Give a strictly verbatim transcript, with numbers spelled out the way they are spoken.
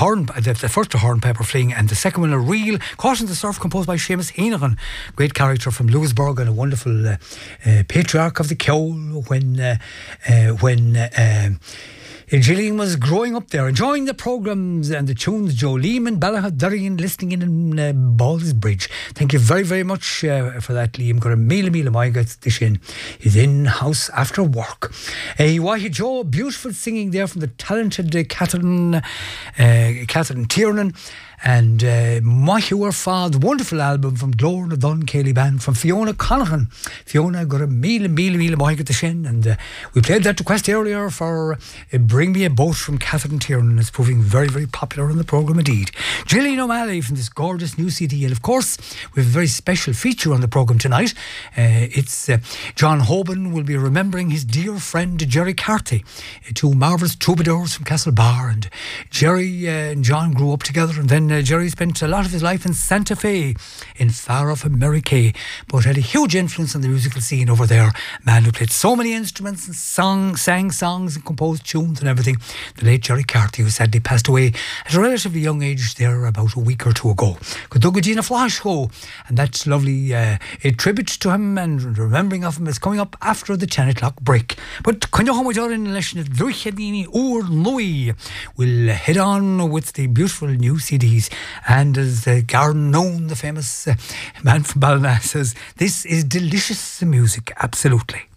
horn, the, the first a horn pepper fling, and the second one a reel, Caught in the Surf, composed by Seamus Heanahan, great character from Lewisburg and a wonderful uh, uh, patriarch of the Ceol when uh, uh, when uh, Gillian was growing up there, enjoying the programmes and the tunes. Joe Lehman, Ballagh, Durrian, listening in in uh, Ballsbridge. Thank you very, very much uh, for that, Liam. Got a meal, meal, my gets this in. He's in house after work. Uh, Wahi Joe, beautiful singing there from the talented uh, Catherine, uh, Catherine Tiernan. And uh, Mahiwar Fad, wonderful album from Glorna Dunn Cayley Band, from Fiona Conaghan. Fiona got a meal, meal, meal, Mahi got the shin. And uh, we played that request earlier for uh, Bring Me a Boat from Catherine Tiernan. It's proving very, very popular on the programme indeed. Gillian O'Malley from this gorgeous new C D. And of course, we have a very special feature on the programme tonight. Uh, it's uh, John Hoban will be remembering his dear friend Jerry Carthy, uh, two marvellous troubadours from Castlebar. And Jerry uh, and John grew up together, and then Uh, Jerry spent a lot of his life in Santa Fe, in far off America, but had a huge influence on the musical scene over there. A man who played so many instruments and song, sang songs and composed tunes and everything. The late Jerry Carthy, who sadly passed away at a relatively young age there about a week or two ago. Gina Flash Ho, and that's lovely. Uh, a tribute to him and remembering of him is coming up after the ten o'clock break. But we'll head on with the beautiful new C Ds. And as uh, Gordon Noon, the famous uh, man from Ballina, says, this is delicious music, absolutely.